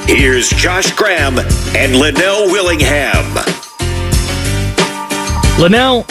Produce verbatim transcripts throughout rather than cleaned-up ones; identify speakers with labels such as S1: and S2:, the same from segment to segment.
S1: Here's Josh Graham and Linnell Willingham.
S2: Linnell,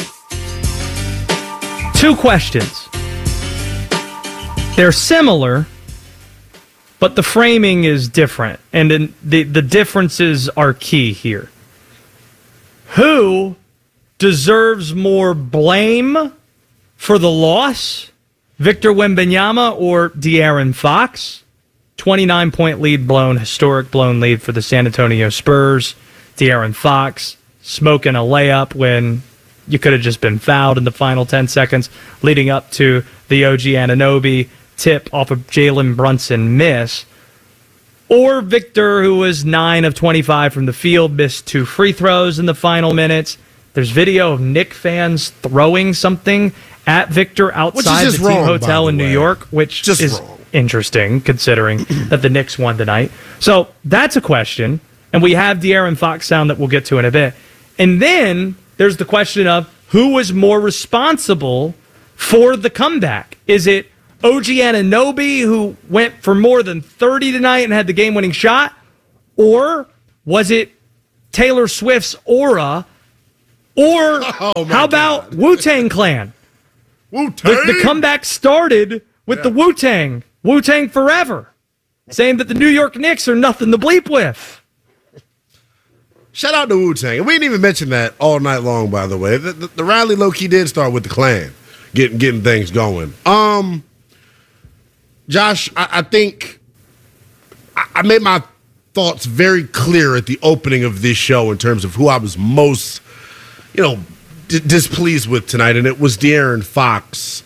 S2: two questions. They're similar, but the framing is different, and then the, the differences are key here. Who deserves more blame for the loss? Victor Wembanyama or De'Aaron Fox? twenty-nine point lead blown, historic blown lead for the San Antonio Spurs. De'Aaron Fox smoking a layup when you could have just been fouled in the final ten seconds, leading up to the O G Anunoby tip off of Jalen Brunson miss. Or Victor, who was nine of twenty-five from the field, missed two free throws in the final minutes. There's video of Knick fans throwing something at Victor outside the team
S3: wrong,
S2: hotel in
S3: way.
S2: New York, which
S3: just
S2: is
S3: wrong.
S2: Interesting considering that the Knicks won tonight. So that's a question. And we have De'Aaron Fox sound that we'll get to in a bit. And then there's the question of who was more responsible for the comeback. Is it O G Anunoby, who went for more than thirty tonight and had the game-winning shot? Or was it Taylor Swift's aura? Or
S3: oh
S2: how about
S3: God.
S2: Wu-Tang Clan?
S3: Wu-Tang?
S2: The, the comeback started with yeah. the Wu-Tang. Wu-Tang forever. Saying that the New York Knicks are nothing to bleep with.
S3: Shout out to Wu-Tang. We didn't even mention that all night long, by the way. The, the, the rally low-key did start with the Klan, getting getting things going. Um, Josh, I, I think I, I made my thoughts very clear at the opening of this show in terms of who I was most, you know, d- displeased with tonight, and it was De'Aaron Fox.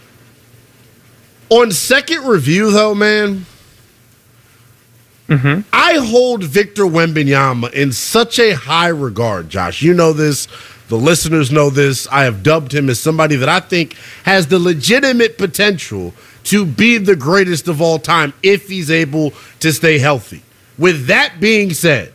S3: On second review, though, man, mm-hmm. I hold Victor Wembanyama in such a high regard, Josh. You know this. The listeners know this. I have dubbed him as somebody that I think has the legitimate potential to be the greatest of all time if he's able to stay healthy. With that being said,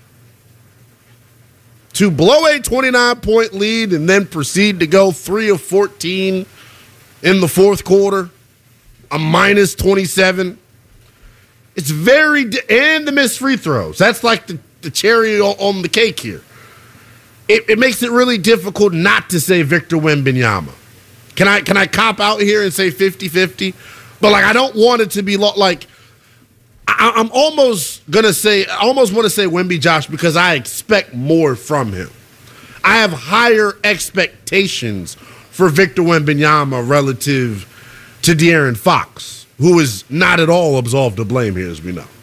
S3: to blow a twenty-nine point lead and then proceed to go three of fourteen in the fourth quarter, a minus twenty-seven. It's very, di- and the missed free throws. That's like the, the cherry on the cake here. It, it makes it really difficult not to say Victor Wembanyama. Can I can I cop out here and say fifty-fifty? But, like, I don't want it to be lo- like, I, I'm almost going to say, I almost want to say Wemby Josh because I expect more from him. I have higher expectations for Victor Wembanyama relative to De'Aaron Fox, who is not at all absolved of blame here, as we know.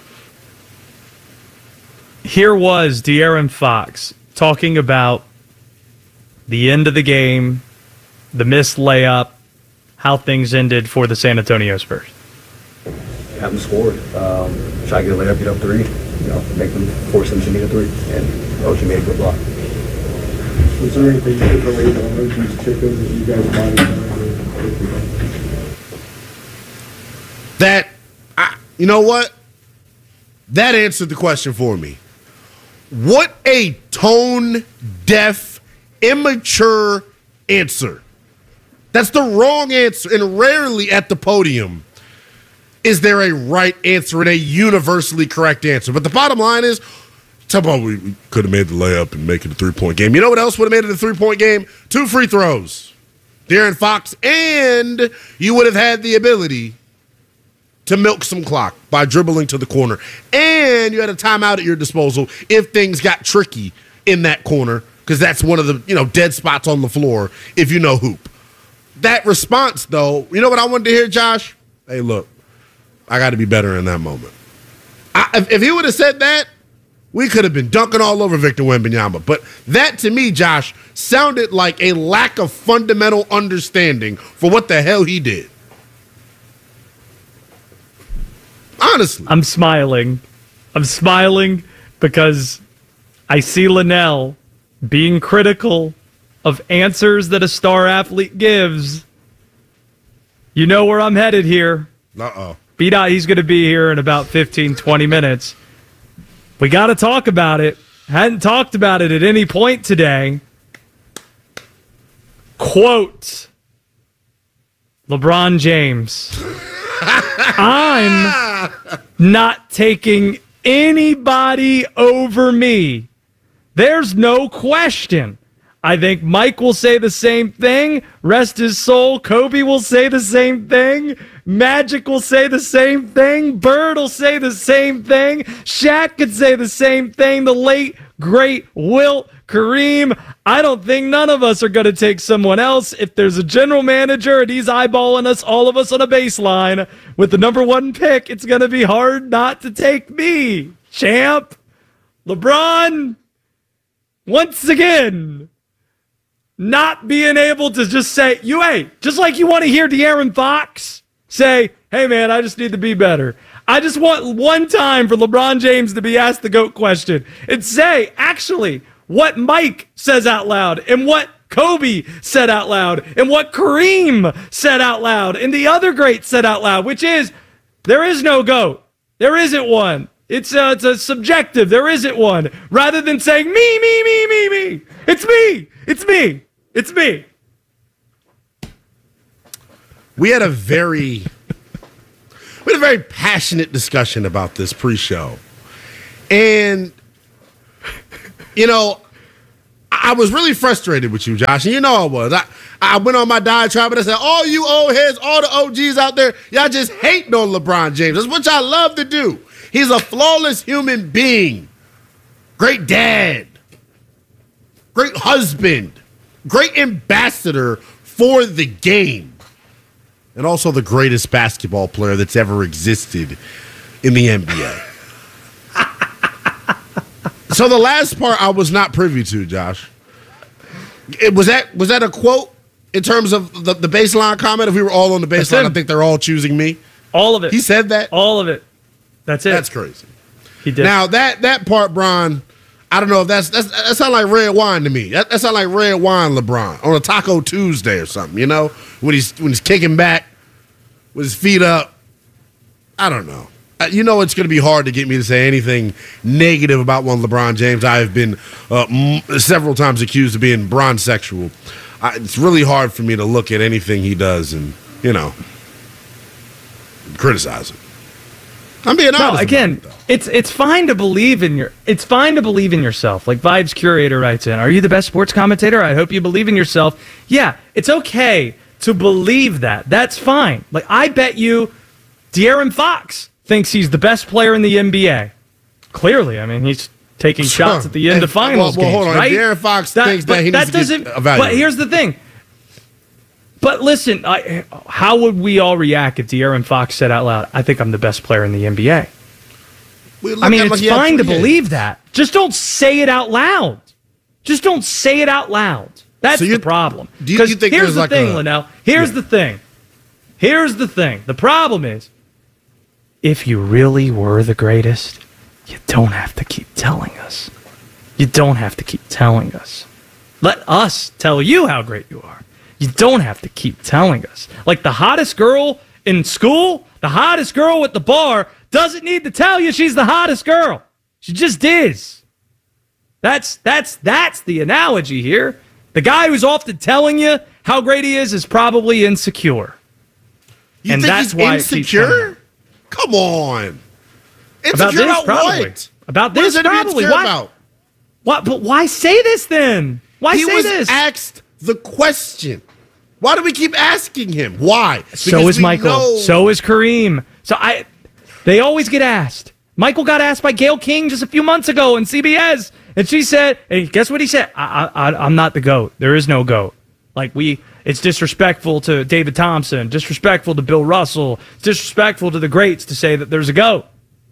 S2: Here was De'Aaron Fox talking about the end of the game, the missed layup, how things ended for the San Antonio Spurs.
S4: Haven't scored. Um, try to get a layup, get up three, you know, make them force them to need a three, and O G made a good block.
S5: Was there anything you took away from O G's chicken that you guys might
S3: That, I, you know what? That answered the question for me. What a tone-deaf, immature answer. That's the wrong answer, and rarely at the podium is there a right answer and a universally correct answer. But the bottom line is, talk about we, we could have made the layup and make it a three-point game. You know what else would have made it a three-point game? Two free throws. De'Aaron Fox, and you would have had the ability to milk some clock by dribbling to the corner. And you had a timeout at your disposal if things got tricky in that corner, because that's one of the, you know, dead spots on the floor if you know hoop. That response, though, you know what I wanted to hear, Josh? Hey, look, I got to be better in that moment. I, if, if he would have said that, we could have been dunking all over Victor Wembanyama. But that, to me, Josh, sounded like a lack of fundamental understanding for what the hell he did. Honestly.
S2: I'm smiling. I'm smiling because I see Linnell being critical of answers that a star athlete gives. You know where I'm headed here.
S3: Uh-oh.
S2: B-Dot, he's going to be here in about fifteen, twenty minutes. We got to talk about it. Hadn't talked about it at any point today. Quote, LeBron James. I'm not taking anybody over me. There's no question. I think Mike will say the same thing. Rest his soul. Kobe will say the same thing. Magic will say the same thing. Bird will say the same thing. Shaq could say the same thing. The late, great Wilt, Kareem. I don't think none of us are going to take someone else. If there's a general manager and he's eyeballing us, all of us on a baseline with the number one pick, it's going to be hard not to take me. Champ. LeBron. Once again. Not being able to just say, you, hey, just like you want to hear De'Aaron Fox say, hey, man, I just need to be better. I just want one time for LeBron James to be asked the GOAT question and say, actually, what Mike says out loud and what Kobe said out loud and what Kareem said out loud and the other greats said out loud, which is, there is no GOAT. There isn't one. It's a, it's a subjective. There isn't one. Rather than saying, me, me, me, me, me. It's me. It's me. It's me.
S3: We had a very, we had a very passionate discussion about this pre-show. And, you know, I was really frustrated with you, Josh. And you know I was. I, I went on my diatribe and I said, all you old heads, all the O Gs out there, y'all just hating on LeBron James. That's what y'all love to do. He's a flawless human being. Great dad. Great husband. Great ambassador for the game. And also the greatest basketball player that's ever existed in the N B A. So the last part I was not privy to, Josh. It, was that was that a quote in terms of the, the baseline comment? If we were all on the baseline, I think they're all choosing me.
S2: All of it.
S3: He said that?
S2: All of it. That's it.
S3: That's crazy.
S2: He did.
S3: Now, that that part, Bron, I don't know if that's, that's that sounds like red wine to me. That, that sounds like red wine LeBron on a Taco Tuesday or something, you know? When he's when he's kicking back with his feet up. I don't know. You know it's going to be hard to get me to say anything negative about one LeBron James. I have been uh, m- several times accused of being bron-sexual. I, it's really hard for me to look at anything he does and, you know, criticize him. I'm being honest.
S2: No, again, it, it's it's fine to believe in your it's fine to believe in yourself. Like Vibes Curator writes in, are you the best sports commentator? I hope you believe in yourself. Yeah, it's okay to believe that. That's fine. Like I bet you De'Aaron Fox thinks he's the best player in the N B A. Clearly, I mean, he's taking sure. shots at the end and, of finals
S3: well, well,
S2: games,
S3: hold on.
S2: right?
S3: De'Aaron Fox that, thinks that he that needs doesn't, to get evaluated.
S2: But here's the thing. But listen, I, how would we all react if De'Aaron Fox said out loud, I think I'm the best player in the N B A? I mean, it's fine to believe that. Just don't say it out loud. Just don't say it out loud. That's so the problem.
S3: Do you, you think
S2: here's the
S3: like
S2: thing,
S3: a,
S2: Linnell. Here's yeah. the thing. Here's the thing. The problem is, if you really were the greatest, you don't have to keep telling us. You don't have to keep telling us. Let us tell you how great you are. You don't have to keep telling us. Like the hottest girl in school, the hottest girl at the bar doesn't need to tell you she's the hottest girl. She just is. That's that's that's the analogy here. The guy who's often telling you how great he is is probably insecure.
S3: You
S2: and
S3: think
S2: that's
S3: he's
S2: why
S3: insecure? Come on. Insecure
S2: about this,
S3: about
S2: probably.
S3: What?
S2: About this,
S3: what
S2: probably. Why,
S3: about?
S2: What? But why say this then? Why
S3: he
S2: say
S3: was
S2: this?
S3: Asked the question. Why do we keep asking him? Why? Because
S2: so is Michael.
S3: Know-
S2: so is Kareem. So I. They always get asked. Michael got asked by Gayle King just a few months ago in C B S, and she said, "Hey, guess what he said? I, I, I'm not the GOAT. There is no GOAT. Like we, it's disrespectful to David Thompson, disrespectful to Bill Russell, it's disrespectful to the greats to say that there's a GOAT."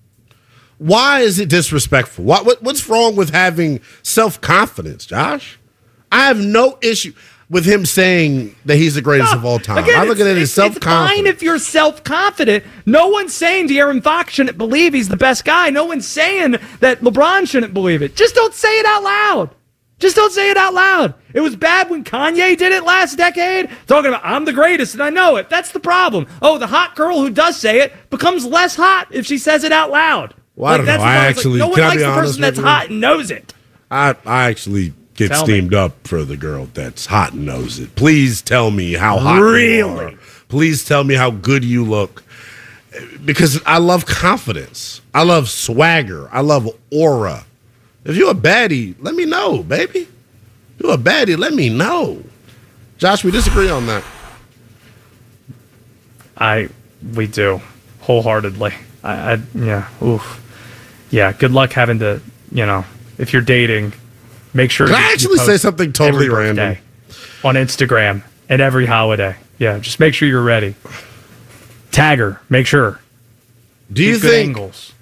S3: Why is it disrespectful? What, what what's wrong with having self-confidence, Josh? I have no issue with him saying that he's the greatest
S2: no,
S3: of all time.
S2: Again,
S3: I look at it as self-confidence.
S2: It's fine if you're self-confident. No one's saying De'Aaron Fox shouldn't believe he's the best guy. No one's saying that LeBron shouldn't believe it. Just don't say it out loud. Just don't say it out loud. It was bad when Kanye did it last decade, talking about, I'm the greatest and I know it. That's the problem. Oh, the hot girl who does say it becomes less hot if she says it out loud.
S3: Well, like, I don't know. I actually,
S2: like, no one likes the person that's hot and knows it.
S3: I, I actually get tell steamed me. up for the girl that's hot and knows it. Please tell me how hot
S2: really?
S3: you are. Please tell me how good you look. because I love confidence. I love swagger. I love aura. If you're a baddie, let me know, baby. If you're a baddie, let me know. Josh, we disagree on that.
S2: I we do wholeheartedly. I, I yeah, oof. Yeah, good luck having to, you know, if you're dating, make sure
S3: Can
S2: you,
S3: I actually
S2: you
S3: say something totally random
S2: on Instagram and every holiday? Yeah, just make sure you're ready. Tag her, make sure.
S3: Do you
S2: Keep good
S3: think
S2: angles.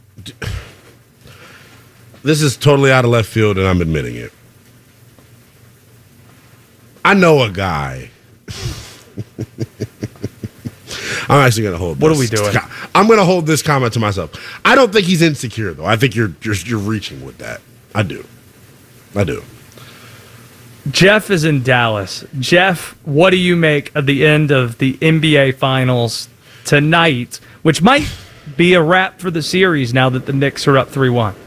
S3: This is totally out of left field, and I'm admitting it. I know a guy. I'm actually going to hold.
S2: What
S3: this.
S2: are we doing?
S3: I'm going to hold this comment to myself. I don't think he's insecure, though. I think you're you're, you're reaching with that. I do. I do.
S2: Jeff is in Dallas. Jeff, what do you make of the end of the N B A Finals tonight, which might be a wrap for the series now that the Knicks are up three one?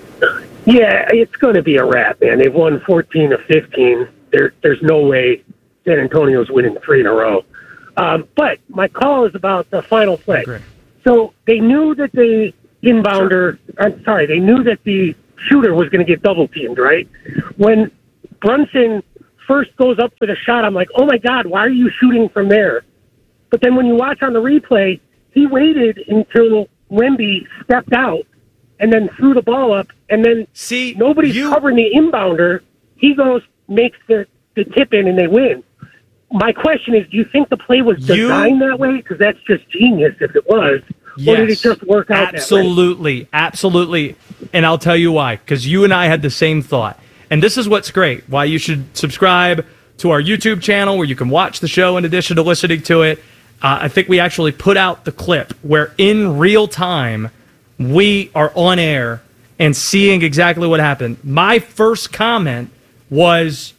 S6: Yeah, it's going to be a wrap, man. They've won fourteen of fifteen. There, there's no way San Antonio's winning three in a row. Um, but my call is about the final play.
S2: Great.
S6: So they knew that the inbounder, I'm sorry, they knew that the shooter was going to get double teamed, right? When Brunson first goes up for the shot, I'm like, oh my God, why are you shooting from there? But then when you watch on the replay, he waited until Wemby stepped out and then threw the ball up, and then
S2: See,
S6: nobody's
S2: you-
S6: covering the inbounder. He goes, makes the, the tip in, and they win. My question is, do you think the play was
S2: You-
S6: designed that way? Because that's just genius if it was.
S2: Yes,
S6: or did it just work out
S2: absolutely,
S6: that way?
S2: absolutely. And I'll tell you why, because you and I had the same thought. And this is what's great, why you should subscribe to our YouTube channel where you can watch the show in addition to listening to it. Uh, I think we actually put out the clip where in real time we are on air and seeing exactly what happened. My first comment was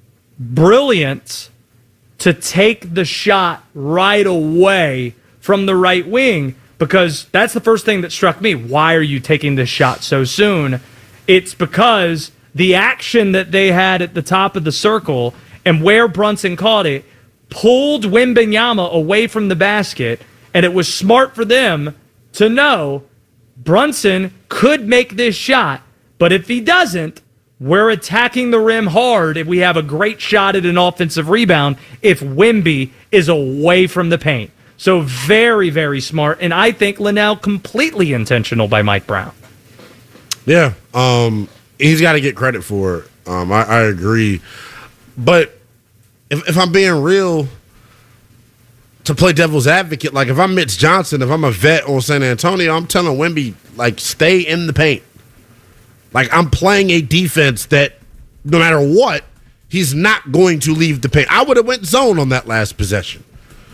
S2: brilliant to take the shot right away from the right wing, because that's the first thing that struck me. Why are you taking this shot so soon? It's because the action that they had at the top of the circle and where Brunson caught it pulled Wembanyama away from the basket, and it was smart for them to know Brunson could make this shot, but if he doesn't, we're attacking the rim hard if we have a great shot at an offensive rebound if Wemby is away from the paint. So very, very smart, and I think Linnell completely intentional by Mike Brown.
S3: Yeah, um, he's got to get credit for it. Um, I, I agree. But if, if I'm being real, to play devil's advocate, like if I'm Mitch Johnson, if I'm a vet on San Antonio, I'm telling Wemby, like, stay in the paint. Like, I'm playing a defense that no matter what, he's not going to leave the paint. I would have went zone on that last possession.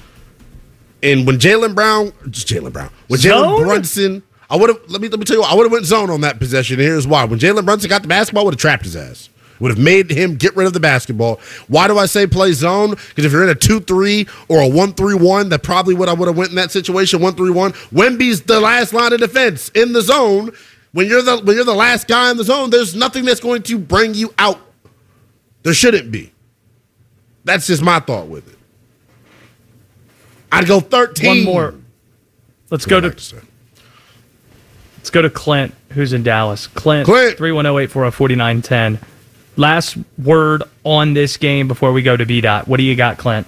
S3: And when Jaylen Brown, just Jaylen Brown, when Jalen Brunson, I would have, let me, let me tell you what, I would have went zone on that possession, and here's why. When Jalen Brunson got the basketball, I would have trapped his ass. Would have made him get rid of the basketball. Why do I say play zone? Because if you're in a two three or a one three one, that probably what I would have went in that situation, one three one. Wemby's the last line of defense in the zone. When you're the when you're the last guy in the zone, there's nothing that's going to bring you out. There shouldn't be. That's just my thought with it. I'd go thirteen.
S2: One more. Let's go to let's go to Clint, who's in Dallas. Clint,
S3: Clint.
S2: three one zero, eight four zero, four nine one zero. Last word on this game before we go to B-Dot. What do you got, Clint?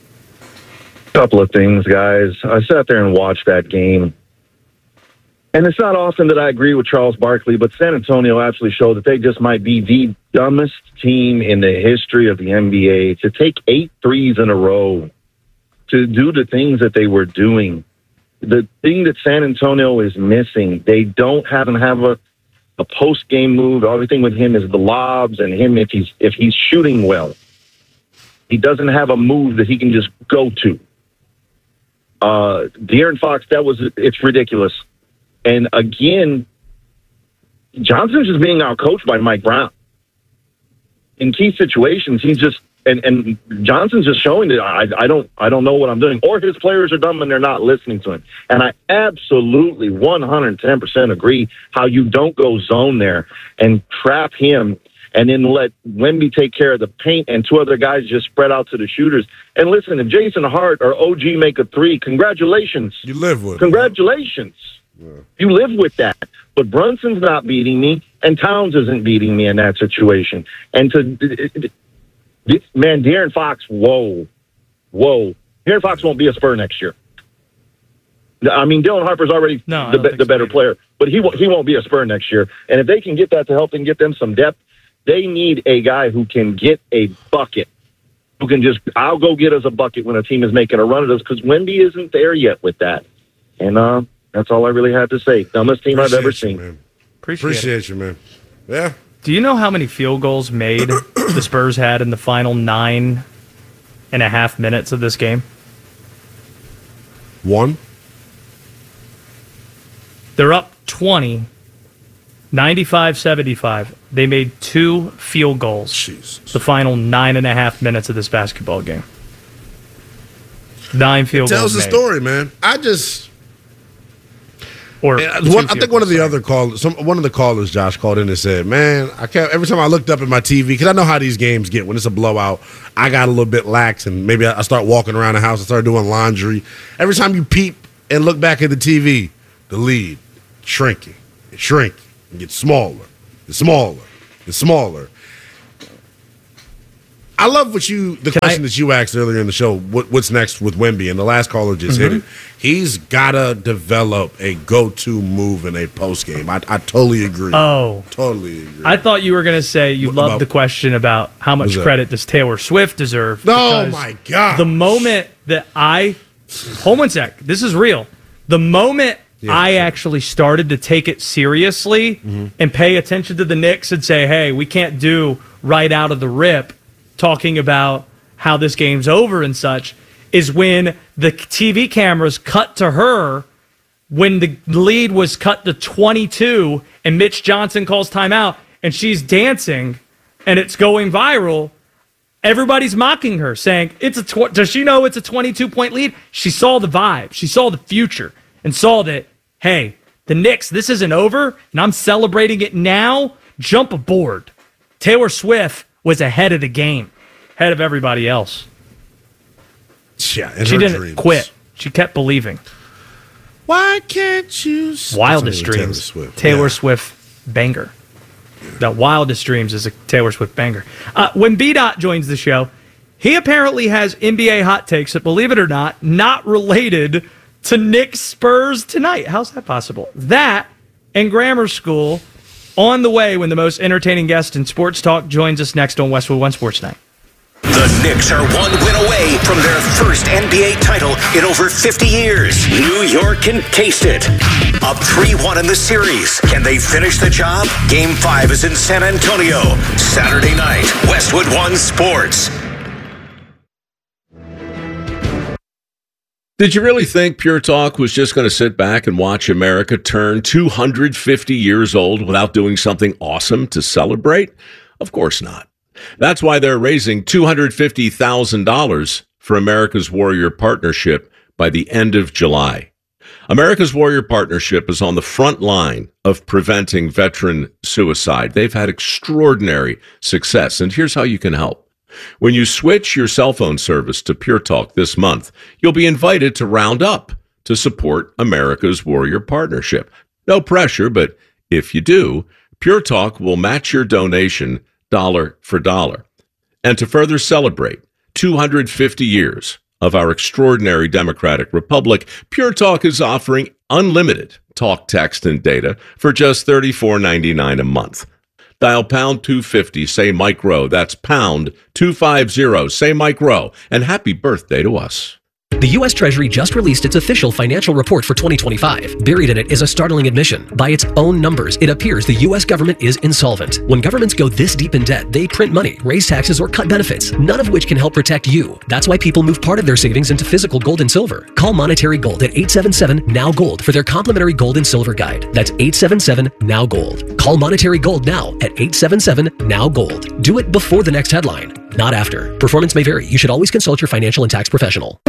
S7: Couple of things, guys. I sat there and watched that game. And it's not often that I agree with Charles Barkley, but San Antonio actually showed that they just might be the dumbest team in the history of the N B A to take eight threes in a row, to do the things that they were doing. The thing that San Antonio is missing, they don't have and have a, a post-game move. Everything with him is the lobs, and him if he's if he's shooting well. He doesn't have a move that he can just go to. Uh, De'Aaron Fox, that was it's ridiculous. And again, Johnson's just being outcoached by Mike Brown. In key situations, he's just and, and Johnson's just showing that I, I don't I don't know what I'm doing, or his players are dumb and they're not listening to him. And I absolutely one hundred ten percent agree how you don't go zone there and trap him. and then let Wemby take care of the paint and two other guys just spread out to the shooters. And listen, if Jason Hart or O G make a three, congratulations.
S3: You live with it.
S7: Congratulations. Yeah. You live with that. But Brunson's not beating me, and Towns isn't beating me in that situation. And to, man, De'Aaron Fox, whoa, whoa. De'Aaron Fox won't be a Spur next year. I mean, Dylan Harper's already
S2: no,
S7: the, the better so player, but he he won't be a Spur next year. And if they can get that to help and get them some depth, they need a guy who can get a bucket, who can just, I'll go get us a bucket when a team is making a run at us, because Wemby isn't there yet with that. And uh, that's all I really had to say. Dumbest team
S3: Appreciate
S7: I've ever
S3: you,
S7: seen.
S3: Man.
S2: Appreciate,
S3: Appreciate you, man. Yeah.
S2: Do you know how many field goals made the Spurs had in the final nine and a half minutes of this game?
S3: One.
S2: They're up twenty, ninety-five seventy-five. They made two field goals
S3: Jesus.
S2: the final nine and a half minutes of this basketball game. Nine field
S3: it tells
S2: goals
S3: the
S2: made.
S3: story, man. I just...
S2: Or
S3: one, I think one of the other callers, some one of the callers, Josh, called in and said, "Man, I can't." Every time I looked up at my T V, because I know how these games get when it's a blowout, I got a little bit lax, and maybe I start walking around the house and start doing laundry. Every time you peep and look back at the T V, the lead shrinking, it's shrinking, and gets smaller, and smaller, and smaller. I love what you the
S2: Can
S3: question
S2: I,
S3: that you asked earlier in the show. What, what's next with Wemby? And the last caller just mm-hmm. hit it. He's gotta develop a go-to move in a post game. I, I totally agree.
S2: Oh,
S3: totally agree.
S2: I thought you were going to say you
S3: what,
S2: loved the question about how much credit does Taylor Swift deserve.
S3: Oh my God!
S2: The moment that I hold one sec, this is real. The moment yeah, I sure. actually started to take it seriously mm-hmm. and pay attention to the Knicks and say, "Hey, we can't do right out of the rip." Talking about how this game's over and such, is when the T V cameras cut to her when the lead was cut to twenty-two and Mitch Johnson calls timeout and she's dancing and it's going viral. Everybody's mocking her, saying, "It's a tw- does she know it's a twenty-two point lead?" She saw the vibe. She saw the future and saw that, hey, the Knicks, this isn't over and I'm celebrating it now. Jump aboard. Taylor Swift was ahead of the game, ahead of everybody else.
S3: Yeah, in
S2: she
S3: her
S2: didn't
S3: dreams.
S2: quit. She kept believing.
S3: Why can't you?
S2: Wildest Dreams.
S3: Taylor Swift,
S2: Taylor
S3: yeah.
S2: Swift banger. Yeah. That Wildest Dreams is a Taylor Swift banger. Uh, when B-Dot joins the show, he apparently has N B A hot takes that, believe it or not, not related to Knicks Spurs tonight. How's that possible? That and grammar school on the way when the most entertaining guest in sports talk joins us next on Westwood One Sports Night.
S1: The Knicks are one win away from their first N B A title in over fifty years. New York can taste it. Up three one in the series. Can they finish the job? Game five is in San Antonio. Saturday night, Westwood One Sports.
S8: Did you really think Pure Talk was just going to sit back and watch America turn two hundred fifty years old without doing something awesome to celebrate? Of course not. That's why they're raising two hundred fifty thousand dollars for America's Warrior Partnership by the end of July. America's Warrior Partnership is on the front line of preventing veteran suicide. They've had extraordinary success, and here's how you can help. When you switch your cell phone service to Pure Talk this month, you'll be invited to round up to support America's Warrior Partnership. No pressure, but if you do, Pure Talk will match your donation dollar for dollar. And to further celebrate two hundred fifty years of our extraordinary democratic republic, Pure Talk is offering unlimited talk, text, and data for just thirty-four ninety-nine a month. Dial pound two fifty, say Mike Rowe. That's pound two fifty, say Mike Rowe. And happy birthday to us.
S9: The U S Treasury just released its official financial report for twenty twenty-five. Buried in it is a startling admission. By its own numbers, it appears the U S government is insolvent. When governments go this deep in debt, they print money, raise taxes, or cut benefits, none of which can help protect you. That's why people move part of their savings into physical gold and silver. Call Monetary Gold at eight seven seven, N O W Gold for their complimentary gold and silver guide. That's eight seven seven, N O W Gold. Call Monetary Gold now at eight seven seven, N O W Gold. Do it before the next headline, not after. Performance may vary. You should always consult your financial and tax professional.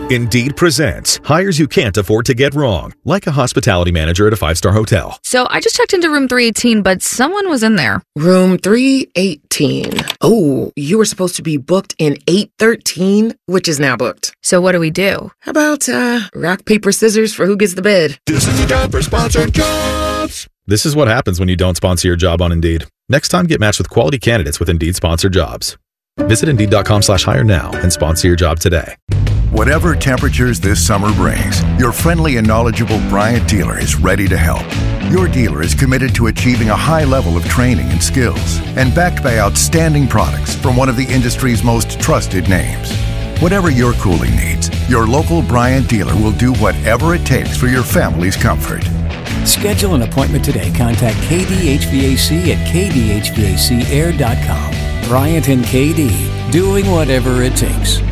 S10: Indeed presents hires you can't afford to get wrong, like a hospitality manager at a five-star hotel.
S11: So I just checked into room three eighteen, but someone was in there.
S12: Room three eighteen. Oh, you were supposed to be booked in eight thirteen, which is now booked.
S11: So what do we do?
S12: How about uh, rock, paper, scissors for who gets the bid?
S10: This is the time for sponsored jobs. This is what happens when you don't sponsor your job on Indeed. Next time, get matched with quality candidates with Indeed sponsored jobs. Visit Indeed.com slash hire now and sponsor your job today.
S13: Whatever temperatures this summer brings, your friendly and knowledgeable Bryant dealer is ready to help. Your dealer is committed to achieving a high level of training and skills and backed by outstanding products from one of the industry's most trusted names. Whatever your cooling needs, your local Bryant dealer will do whatever it takes for your family's comfort.
S14: Schedule an appointment today. Contact K D H V A C at k d h v a c air dot com. Bryant and K D, doing whatever it takes.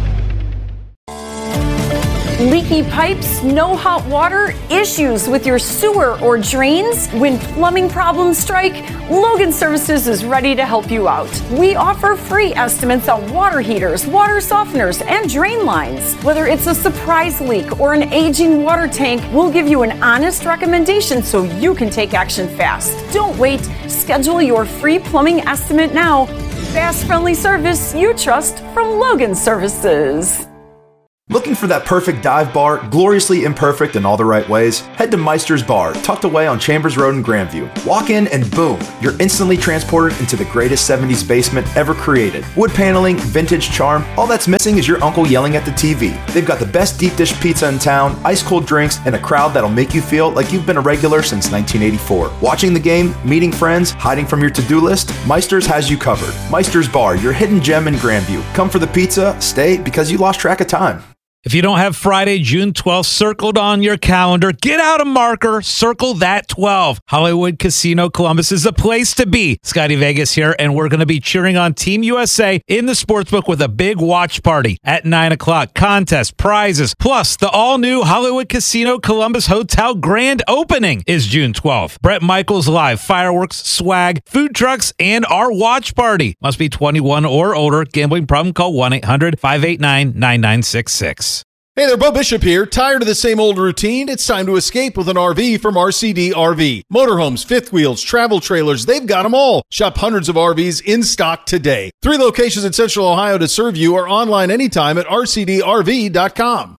S15: Leaky pipes, no hot water, issues with your sewer or drains? When plumbing problems strike, Logan Services is ready to help you out. We offer free estimates on water heaters, water softeners, and drain lines. Whether it's a surprise leak or an aging water tank, we'll give you an honest recommendation so you can take action fast. Don't wait. Schedule your free plumbing estimate now. Fast, friendly service you trust from Logan Services.
S16: Looking for that perfect dive bar, gloriously imperfect in all the right ways? Head to Meister's Bar, tucked away on Chambers Road in Grandview. Walk in and boom, you're instantly transported into the greatest seventies basement ever created. Wood paneling, vintage charm, all that's missing is your uncle yelling at the T V. They've got the best deep dish pizza in town, ice cold drinks, and a crowd that'll make you feel like you've been a regular since nineteen eighty-four. Watching the game, meeting friends, hiding from your to-do list, Meister's has you covered. Meister's Bar, your hidden gem in Grandview. Come for the pizza, stay because you lost track of time.
S17: If you don't have Friday, June twelfth circled on your calendar, get out a marker, circle that twelve. Hollywood Casino Columbus is the place to be. Scotty Vegas here, and we're going to be cheering on Team U S A in the sportsbook with a big watch party at nine o'clock. Contest, prizes, plus the all-new Hollywood Casino Columbus Hotel grand opening is June twelfth. Brett Michaels live, fireworks, swag, food trucks, and our watch party. Must be twenty-one or older. Gambling problem? Call one eight hundred five eight nine nine nine six six.
S18: Hey there, Bo Bishop here. Tired of the same old routine? It's time to escape with an R V from R C D R V. Motorhomes, fifth wheels, travel trailers, they've got them all. Shop hundreds of R Vs in stock today. Three locations in Central Ohio to serve you, or online anytime at r c d r v dot com.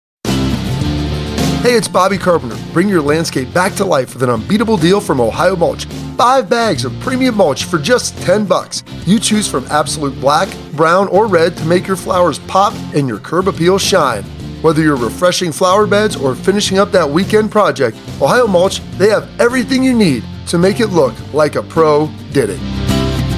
S19: Hey, it's Bobby Carpenter. Bring your landscape back to life with an unbeatable deal from Ohio Mulch. Five bags of premium mulch for just ten bucks. You choose from absolute black, brown, or red to make your flowers pop and your curb appeal shine. Whether you're refreshing flower beds or finishing up that weekend project, Ohio Mulch, they have everything you need to make it look like a pro did it.